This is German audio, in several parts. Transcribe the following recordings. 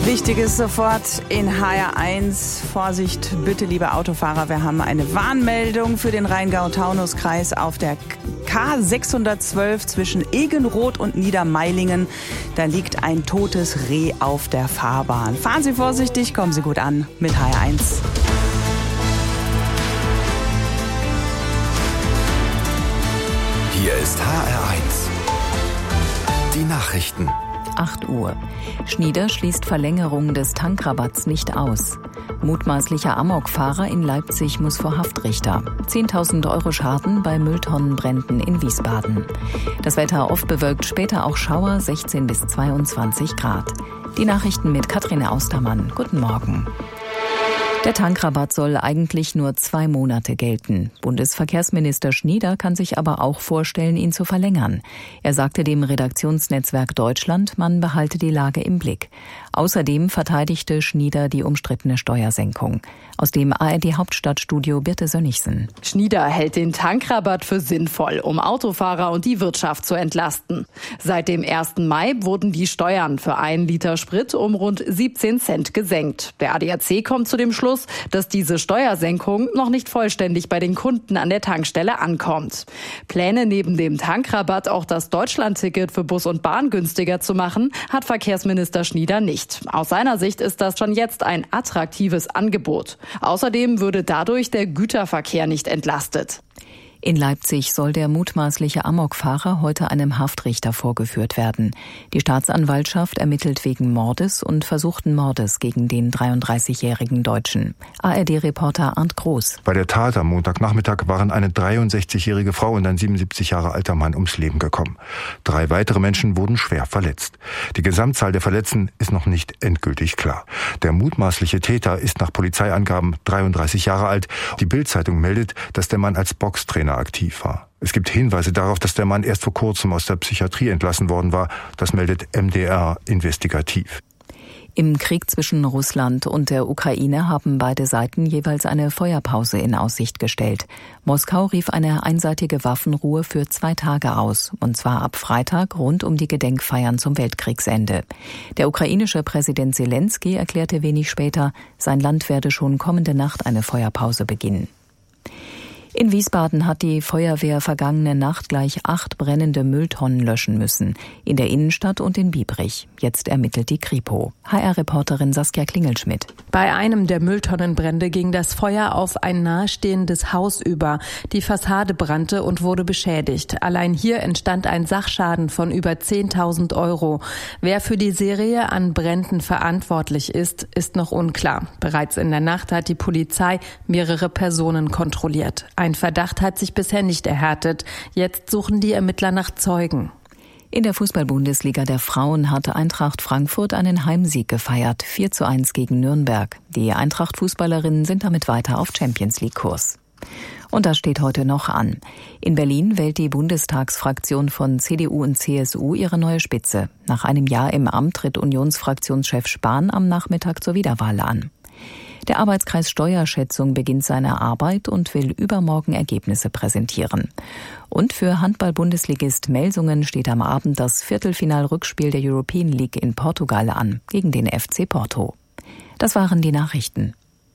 Wichtiges sofort in HR1. Vorsicht bitte, liebe Autofahrer, wir haben eine Warnmeldung für den Rheingau-Taunus-Kreis auf der K612 zwischen Egenroth und Niedermeilingen. Da liegt ein totes Reh auf der Fahrbahn. Fahren Sie vorsichtig, kommen Sie gut an mit HR1. Hier ist HR1. Die Nachrichten. 8 Uhr. Schnieder schließt Verlängerung des Tankrabatts nicht aus. Mutmaßlicher Amokfahrer in Leipzig muss vor Haftrichter. 10.000 Euro Schaden bei Mülltonnenbränden in Wiesbaden. Das Wetter oft bewölkt, später auch Schauer, 16 bis 22 Grad. Die Nachrichten mit Katrin Austermann. Guten Morgen. Der Tankrabatt soll eigentlich nur 2 Monate gelten. Bundesverkehrsminister Schnieder kann sich aber auch vorstellen, ihn zu verlängern. Er sagte dem Redaktionsnetzwerk Deutschland, man behalte die Lage im Blick. Außerdem verteidigte Schnieder die umstrittene Steuersenkung. Aus dem ARD-Hauptstadtstudio Birte Sönnigsen. Schnieder hält den Tankrabatt für sinnvoll, um Autofahrer und die Wirtschaft zu entlasten. Seit dem 1. Mai wurden die Steuern für 1 Liter Sprit um rund 17 Cent gesenkt. Der ADAC kommt zu dem Schluss, dass diese Steuersenkung noch nicht vollständig bei den Kunden an der Tankstelle ankommt. Pläne neben dem Tankrabatt auch das Deutschlandticket für Bus und Bahn günstiger zu machen, hat Verkehrsminister Schnieder nicht. Aus seiner Sicht ist das schon jetzt ein attraktives Angebot. Außerdem würde dadurch der Güterverkehr nicht entlastet. In Leipzig soll der mutmaßliche Amokfahrer heute einem Haftrichter vorgeführt werden. Die Staatsanwaltschaft ermittelt wegen Mordes und versuchten Mordes gegen den 33-jährigen Deutschen. ARD-Reporter Arndt Groß. Bei der Tat am Montagnachmittag waren eine 63-jährige Frau und ein 77 Jahre alter Mann ums Leben gekommen. 3 weitere Menschen wurden schwer verletzt. Die Gesamtzahl der Verletzten ist noch nicht endgültig klar. Der mutmaßliche Täter ist nach Polizeiangaben 33 Jahre alt. Die Bild-Zeitung meldet, dass der Mann als Boxtrainer aktiv war. Es gibt Hinweise darauf, dass der Mann erst vor kurzem aus der Psychiatrie entlassen worden war. Das meldet MDR investigativ. Im Krieg zwischen Russland und der Ukraine haben beide Seiten jeweils eine Feuerpause in Aussicht gestellt. Moskau rief eine einseitige Waffenruhe für 2 Tage aus, und zwar ab Freitag rund um die Gedenkfeiern zum Weltkriegsende. Der ukrainische Präsident Selenskyj erklärte wenig später, sein Land werde schon kommende Nacht eine Feuerpause beginnen. In Wiesbaden hat die Feuerwehr vergangene Nacht gleich 8 brennende Mülltonnen löschen müssen. In der Innenstadt und in Biebrich. Jetzt ermittelt die Kripo. HR-Reporterin Saskia Klingelschmidt. Bei einem der Mülltonnenbrände ging das Feuer auf ein nahestehendes Haus über. Die Fassade brannte und wurde beschädigt. Allein hier entstand ein Sachschaden von über 10.000 Euro. Wer für die Serie an Bränden verantwortlich ist, ist noch unklar. Bereits in der Nacht hat die Polizei mehrere Personen kontrolliert. Ein Verdacht hat sich bisher nicht erhärtet. Jetzt suchen die Ermittler nach Zeugen. In der Fußball-Bundesliga der Frauen hatte Eintracht Frankfurt einen Heimsieg gefeiert, 4:1 gegen Nürnberg. Die Eintracht-Fußballerinnen sind damit weiter auf Champions-League-Kurs. Und das steht heute noch an. In Berlin wählt die Bundestagsfraktion von CDU und CSU ihre neue Spitze. Nach einem Jahr im Amt tritt Unionsfraktionschef Spahn am Nachmittag zur Wiederwahl an. Der Arbeitskreis Steuerschätzung beginnt seine Arbeit und will übermorgen Ergebnisse präsentieren. Und für Handball-Bundesligist Melsungen steht am Abend das Viertelfinal-Rückspiel der European League in Portugal an, gegen den FC Porto. Das waren die Nachrichten.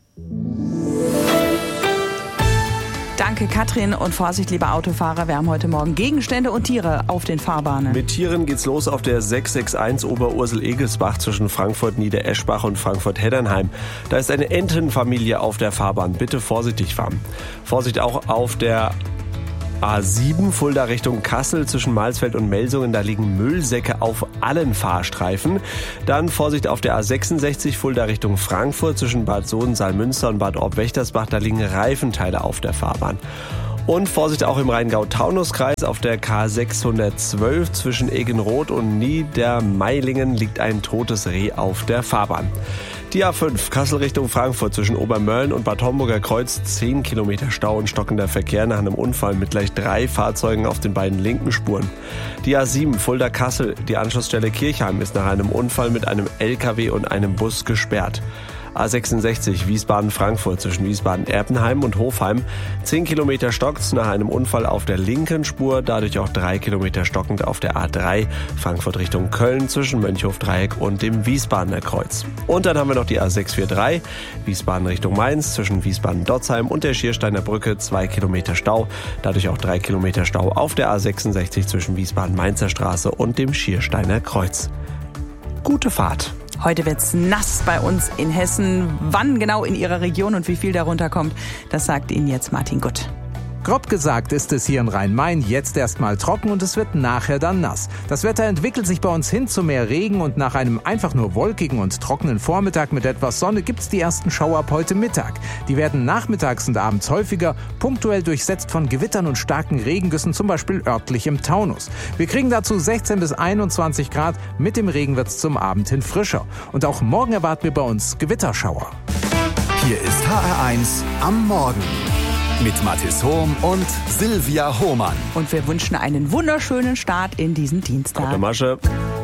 Danke, Katrin, und Vorsicht, liebe Autofahrer. Wir haben heute Morgen Gegenstände und Tiere auf den Fahrbahnen. Mit Tieren geht's los auf der 661 Oberursel-Egelsbach zwischen Frankfurt-Niedereschbach und Frankfurt-Heddernheim. Da ist eine Entenfamilie auf der Fahrbahn. Bitte vorsichtig fahren. Vorsicht auch auf der A7 Fulda Richtung Kassel zwischen Malsfeld und Melsungen, da liegen Müllsäcke auf allen Fahrstreifen. Dann Vorsicht auf der A66 Fulda Richtung Frankfurt zwischen Bad Sohn, Saalmünster und Bad Orb-Wächtersbach, da liegen Reifenteile auf der Fahrbahn. Und Vorsicht auch im Rheingau-Taunus-Kreis auf der K612 zwischen Egenroth und Niedermeilingen liegt ein totes Reh auf der Fahrbahn. Die A5 Kassel Richtung Frankfurt zwischen Obermölln und Bad Homburger Kreuz 10 Kilometer Stau und stockender Verkehr nach einem Unfall mit gleich 3 Fahrzeugen auf den beiden linken Spuren. Die A7 Fulda-Kassel, die Anschlussstelle Kirchheim ist nach einem Unfall mit einem LKW und einem Bus gesperrt. A66 Wiesbaden-Frankfurt zwischen Wiesbaden-Erpenheim und Hofheim. 10 Kilometer stockt nach einem Unfall auf der linken Spur, dadurch auch 3 Kilometer stockend auf der A3 Frankfurt Richtung Köln zwischen Mönchhof-Dreieck und dem Wiesbadener Kreuz. Und dann haben wir noch die A643 Wiesbaden Richtung Mainz zwischen Wiesbaden-Dotzheim und der Schiersteiner Brücke, 2 Kilometer Stau, dadurch auch 3 Kilometer Stau auf der A66 zwischen Wiesbaden-Mainzer Straße und dem Schiersteiner Kreuz. Gute Fahrt. Heute wird's nass bei uns in Hessen. Wann genau in Ihrer Region und wie viel darunter kommt, das sagt Ihnen jetzt Martin Gutt. Grob gesagt ist es hier in Rhein-Main jetzt erstmal trocken und es wird nachher dann nass. Das Wetter entwickelt sich bei uns hin zu mehr Regen und nach einem einfach nur wolkigen und trockenen Vormittag mit etwas Sonne gibt's die ersten Schauer ab heute Mittag. Die werden nachmittags und abends häufiger, punktuell durchsetzt von Gewittern und starken Regengüssen, zum Beispiel örtlich im Taunus. Wir kriegen dazu 16 bis 21 Grad, mit dem Regen wird's zum Abend hin frischer. Und auch morgen erwarten wir bei uns Gewitterschauer. Hier ist HR1 am Morgen. Mit Mathis Hohm und Silvia Hohmann. Und wir wünschen einen wunderschönen Start in diesen Dienstag. Gute Masche.